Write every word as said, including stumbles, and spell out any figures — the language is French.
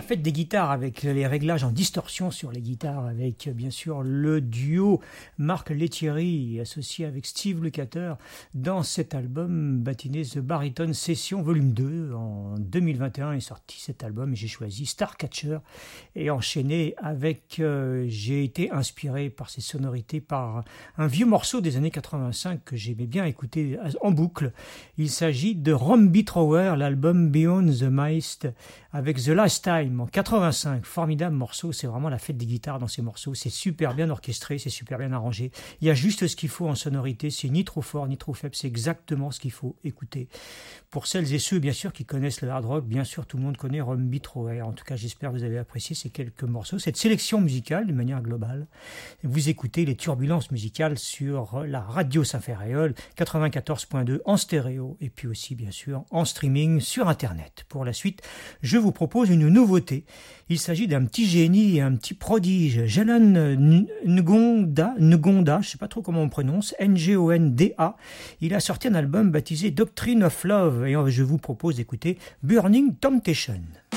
fête des guitares avec les réglages en distorsion sur les guitares, avec bien sûr le duo Marc Lettieri associé avec Steve Lukather dans cet album baptisé The Baritone Session Volume deux. En deux mille vingt et un est sorti cet album et j'ai choisi Starcatcher et enchaîné avec, euh, j'ai été inspiré par ces sonorités par un vieux morceau des années quatre-vingt-cinq que j'aimais bien écouter en boucle. Il s'agit de Romby Thrower, l'album Beyond the Mist avec The Last Time en quatre-vingt-cinq. Formidable morceau, c'est vraiment la fête des guitares dans ces morceaux. C'est super bien orchestré, c'est super bien arrangé. Il y a juste ce qu'il faut en sonorité, c'est ni trop fort ni trop faible, c'est exactement ce qu'il faut écouter. Pour celles et ceux, bien sûr, qui connaissent le hard rock, bien sûr, tout le monde connaît Romby Thrower. En tout cas, j'espère que vous avez apprécié ces quelques morceaux, cette sélection musicale de manière globale. Vous écoutez les turbulences musicales sur la radio Saint-Ferréol quatre-vingt-quatorze point deux en stéréo et puis aussi, bien sûr, en streaming sur Internet. Pour la suite, je vous propose une nouveauté. Il s'agit d'un petit génie et un petit prodige, Jalan Ngonda, Ngonda, je ne sais pas trop comment on prononce, N G O N D A. Il a sorti un album baptisé Doctrine of Love et je vous propose d'écouter Burning Temptation.